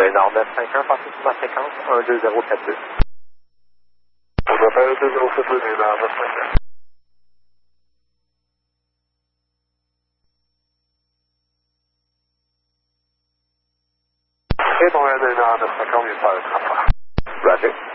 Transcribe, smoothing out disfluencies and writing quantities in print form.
Bay Nord 951, passez sur ma fréquence 12072. On va faire 2072 Bay Nord 951. Et bon, Bay Nord 951, on vient de faire le transfert. Roger.